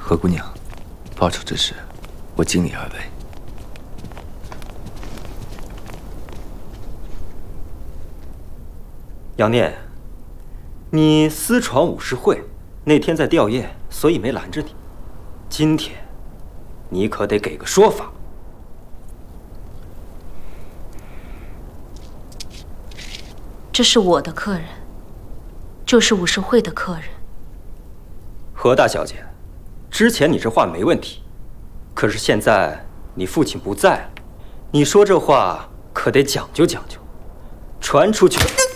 何姑娘，报仇之事，我尽力而为。 杨念，你私闯武士会，那天在吊唁，所以没拦着你。今天，你可得给个说法。 这是我的客人，就是武士会的客人。 何大小姐，之前你这话没问题，可是现在你父亲不在了，你说这话可得讲究讲究，传出去。